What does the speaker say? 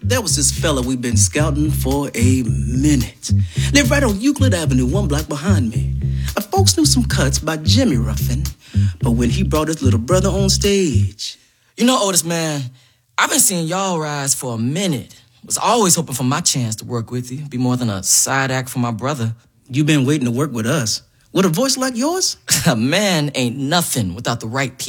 There was this fella we've been scouting for a minute. Lived right on Euclid Avenue, one block behind me. Folks knew some cuts by Jimmy Ruffin, but when he brought his little brother on stage... You know, Otis, man, I've been seeing y'all rise for a minute. Was always hoping for my chance to work with you. Be more than a side act for my brother. You been waiting to work with us. With a voice like yours? A man ain't nothing without the right people.